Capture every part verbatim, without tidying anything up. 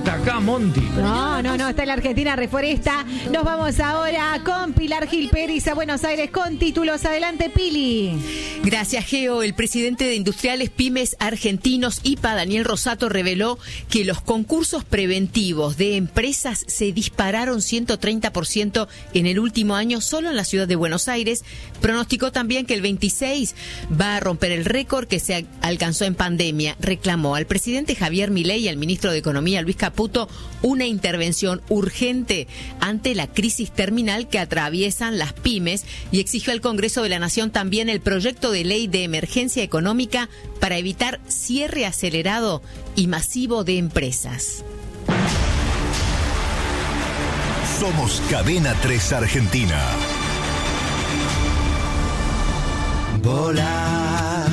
está acá, Monty. No, no, no, está en la Argentina Reforesta. Nos vamos ahora con Pilar Gil Pérez a Buenos Aires con títulos. Adelante, Pili. Gracias, Geo. El presidente de Industriales Pymes Argentinos, I P A, Daniel Rosato, reveló que los concursos preventivos de empresas se dispararon ciento treinta por ciento en el último año solo en la ciudad de Buenos Aires. Pronosticó también que el veintiséis va a romper el récord que se alcanzó en pandemia. Reclamó al presidente Javier Milei y al ministro de Economía Luis Caputo una intervención urgente ante la crisis terminal que atraviesan las pymes y exigió al Congreso de la Nación también el proyecto de ley de emergencia económica para evitar cierre acelerado y masivo de empresas. Somos Cadena tres Argentina. Volar,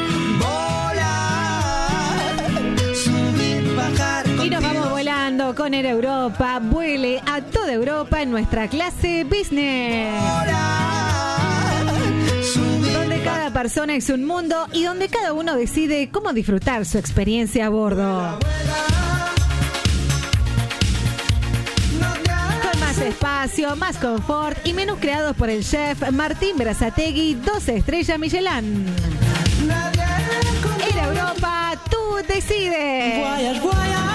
volar, subir, bajar. Y nos vamos volando con Air Europa. Vuele a toda Europa en nuestra clase business. Volar, subir, donde cada persona es un mundo y donde cada uno decide cómo disfrutar su experiencia a bordo. Espacio, más confort y menús creados por el chef Martín Berazategui, doce estrellas Michelin. En Europa, tú decides. Guayas, guayas.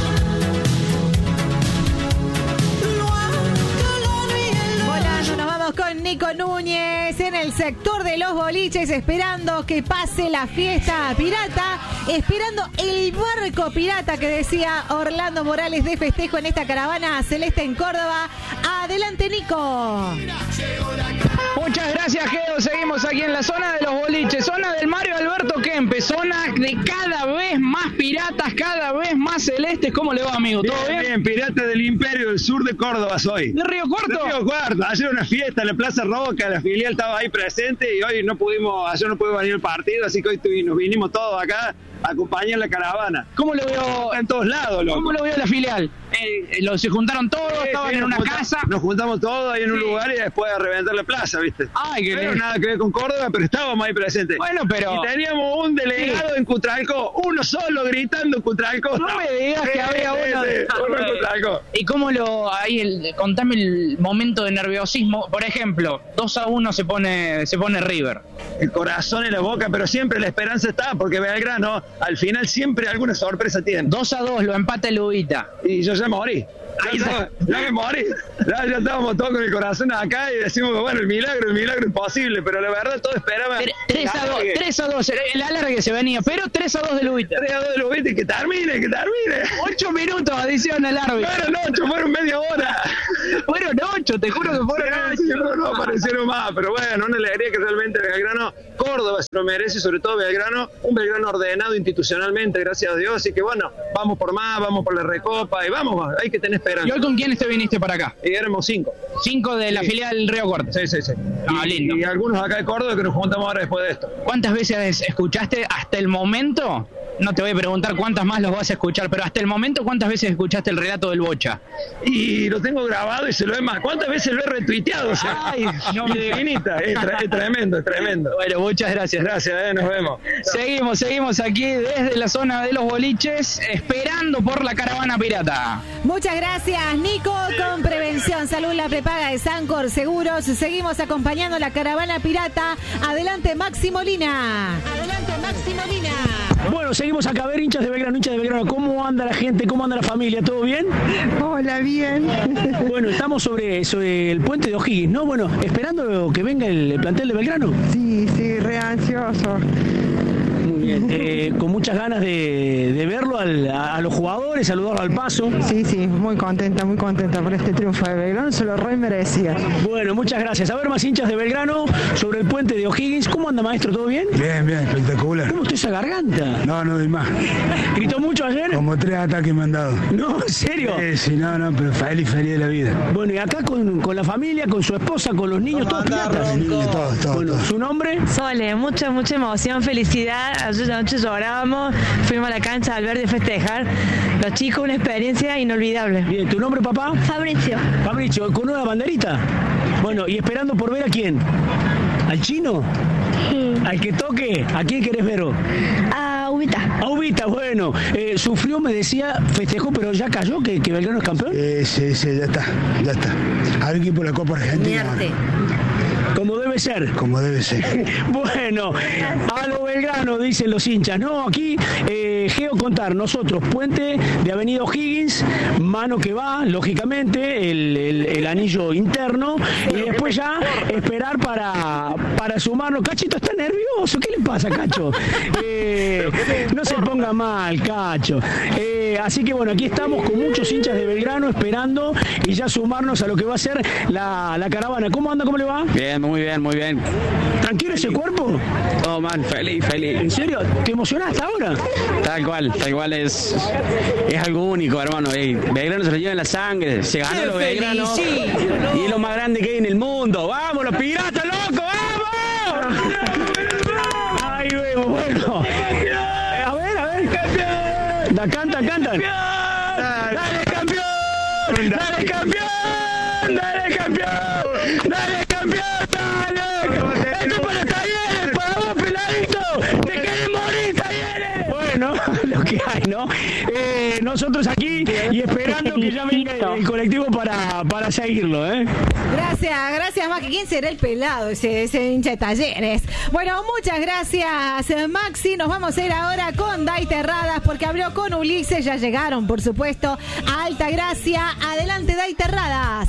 Volando, nos vamos con Nico Núñez en el sector de los boliches, esperando que pase la fiesta pirata, esperando el barco pirata que decía Orlando Morales de festejo en esta caravana celeste en Córdoba. Adelante, Nico. Muchas gracias, Geo. Seguimos aquí en la zona de los boliches, zona del Mario Alberto Kempes, zona de cada vez más piratas, cada vez más celestes. ¿Cómo le va, amigo? ¿Todo bien? Bien, bien, pirata del Imperio del Sur de Córdoba soy. ¿De Río Cuarto? De Río Cuarto. Ayer una fiesta en la Plaza Roca, la filial estaba ahí presente y hoy no pudimos, ayer no pudimos venir al partido, así que hoy tuvimos, nos vinimos todos acá a acompañar la caravana. ¿Cómo lo veo? En todos lados, loco. ¿Cómo lo veo la filial? Eh, lo, ¿Se juntaron todos? Sí, ¿Estaban sí, en una nos junta- casa? Nos juntamos todos ahí en un Sí. lugar y después a reventar la plaza, ¿viste? Ay, qué Pero lindo. nada que ver con Córdoba, pero estábamos ahí presentes. Bueno, pero... Y teníamos un delegado Sí. en Cutralcó, uno solo gritando en Cutralcó. No me digas que Sí, había sí, uno. sí, uno en Cutralcó. ¿Y cómo lo, ahí, el, contame el momento de nerviosismo? Por ejemplo, dos a uno se pone, se pone River. El corazón en la boca, pero siempre la esperanza está, porque Belgrano al final siempre alguna sorpresa tiene. dos a dos, lo empata el Ubita. Y yo ya morí. Ahí Ya, está. ya me morí. Ya, ya estábamos todos con el corazón acá y decimos que bueno, el milagro, el milagro imposible, pero la verdad todo esperaba. tres a dos, tres a dos, el alargue se venía, pero tres a dos del Ubita. tres a dos de los veinte, que termine, que termine. ocho minutos, adición al árbitro. Fueron ocho, fueron media hora. Fueron ocho, te juro que fueron ocho. Sí, no, no aparecieron más, pero bueno, una alegría que realmente Belgrano, Córdoba se lo merece, sobre todo Belgrano, un Belgrano ordenado institucionalmente, gracias a Dios, así que bueno, vamos por más, vamos por la recopa y vamos, hay que tener esperanza. ¿Y hoy con quién te viniste para acá? Y éramos cinco. Cinco de la Sí. filial Río Cuarto. Sí, sí, sí. Ah, y, lindo. y algunos acá de Córdoba que nos juntamos ahora después de esto. ¿Cuántas veces escuchaste hasta el momento? No te voy a preguntar cuántas más los vas a escuchar, pero hasta el momento, ¿cuántas veces escuchaste el relato del Bocha? Y lo tengo grabado y se lo he más. ¿Cuántas veces lo he retuiteado? O sea, Ay, no me digas. infinita. Es, tre- es tremendo, es tremendo. Bueno, muchas gracias. Gracias, eh, nos vemos. Seguimos, seguimos aquí desde la zona de los boliches, esperando por la caravana pirata. Muchas gracias, Nico, con Prevención Salud, la prepaga de Sancor Seguros. Seguimos acompañando la caravana pirata. Adelante, Maxi Molina. Adelante, Maxi Molina. Bueno, seguimos acá a ver, hinchas de Belgrano, hinchas de Belgrano. ¿Cómo anda la gente? ¿Cómo anda la familia? ¿Todo bien? Hola, bien. Bueno, estamos sobre, sobre el puente de O'Higgins, ¿no? Bueno, esperando que venga el, el plantel de Belgrano. Sí, sí, re ansioso. Muy bien. Eh, con muchas ganas de, de verlo al- a, a los jugadores, saludarlo al paso. Sí, sí, muy contenta, muy contenta por este triunfo de Belgrano, se lo re merecía. Bueno, muchas gracias. A ver, más hinchas de Belgrano sobre el puente de O'Higgins. ¿Cómo anda, maestro? ¿Todo bien? Bien, bien, espectacular. ¿Cómo está esa garganta? No, no doy más. ¿Gritó mucho ayer? Como tres ataques me han dado. No, ¿en serio? Sí, sí, no, no, pero feliz, feliz de la vida. Bueno, y acá con, con la familia, con su esposa, con los niños, todos piratas. Todo, todo, Bueno, todo. ¿su nombre? Sole, mucha, mucha emoción, felicidad. Ayer anoche llorábamos, fuimos a la cancha al verde a festejar. Los chicos, una experiencia inolvidable. Bien, ¿tu nombre, papá? Fabricio. Fabricio, ¿con una banderita? Bueno, y esperando por ver a quién. ¿Al chino? Sí. Al que toque, ¿a quién querés ver vos? A Ubita. A Ubita, bueno. Eh, sufrió, me decía, festejó, pero ya cayó, que, que Belgrano es campeón. Eh, sí, sí, ya está, ya está. Al equipo de la Copa Argentina. Como debe ser. Como debe ser. Bueno, a lo Belgrano, dicen los hinchas. No, aquí, eh, Geo contar, nosotros, puente de Avenida O'Higgins, mano que va, lógicamente, el, el, el anillo interno, y después ya esperar para, para sumarnos. Cachito está nervioso, ¿qué le pasa, Cacho? Eh, no se ponga mal, Cacho. Eh, así que bueno, aquí estamos con muchos hinchas de Belgrano esperando y ya sumarnos a lo que va a ser la, la caravana. ¿Cómo anda? ¿Cómo le va? Bien, muy bien, muy bien. ¿Tranquilo ese cuerpo? Oh, man, feliz, feliz. ¿En serio? ¿Te emocionaste ahora? Tal cual, tal cual es, es algo único, hermano. Ey, Belgrano se lo lleva en la sangre, se ganó los Belgrano y es lo más grande que hay en el mundo. ¡Vamos, los piratas, loco! ¡Vamos! Ahí vemos, bueno. Eh, a ver, a ver. Da, cantan, cantan. ¡Dale, campeón! ¡Dale, campeón! ¡Dale, campeón! ¡Dale, campeón! ¡Dale! ¡Esto para Talleres! ¡Para vos, peladito! ¡Te querés morir, Talleres! Bueno, lo que hay, ¿no? Eh, nosotros aquí y esperando que ya venga el colectivo para, para seguirlo, ¿eh? Gracias, gracias, Maxi. ¿Quién será el pelado, ese, ese hincha de Talleres? Bueno, muchas gracias, Maxi. Nos vamos a ir ahora con Day Terradas porque habló con Ulises. Ya llegaron, por supuesto, a Altagracia. Adelante, Day Terradas.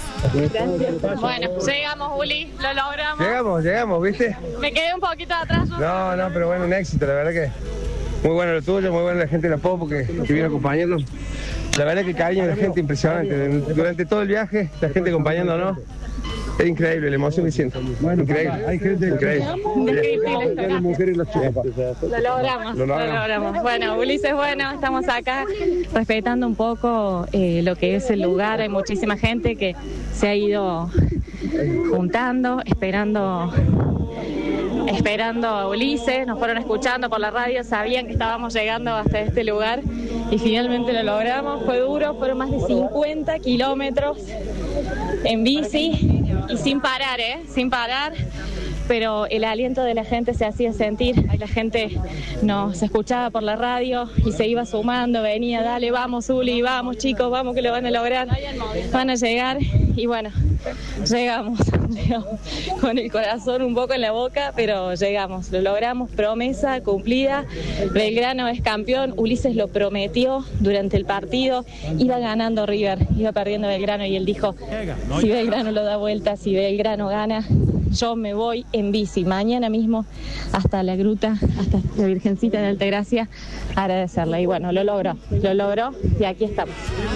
Bueno, llegamos, Uli, lo logramos. Llegamos, llegamos, ¿viste? Me quedé un poquito atrás. No, no, pero bueno, un éxito, la verdad que muy bueno lo tuyo, muy bueno la gente de la Popo que, que vino acompañándonos. La verdad que cariño de la gente impresionante. Durante todo el viaje, la gente acompañándonos. Es increíble la emoción que siento. Increíble. Hay gente increíble. Indescriptible. Lo logramos, lo logramos. Bueno, Ulises, bueno, estamos acá respetando un poco eh, lo que es el lugar. Hay muchísima gente que se ha ido juntando, esperando esperando a Ulises, nos fueron escuchando por la radio, sabían que estábamos llegando hasta este lugar y finalmente lo logramos. Fue duro, fueron más de cincuenta kilómetros en bici y sin parar, ¿eh? Sin parar, pero el aliento de la gente se hacía sentir, la gente nos escuchaba por la radio y se iba sumando, venía, dale, vamos Uli, vamos chicos, vamos que lo van a lograr, van a llegar y bueno, llegamos, llegamos con el corazón un poco en la boca, pero llegamos, lo logramos, promesa cumplida, Belgrano es campeón, Ulises lo prometió durante el partido, iba ganando River, iba perdiendo Belgrano y él dijo, si Belgrano lo da vuelta, si Belgrano gana, yo me voy en bici mañana mismo hasta la gruta, hasta la Virgencita de Altagracia, a agradecerla. Y bueno, lo logró, lo logró y aquí estamos.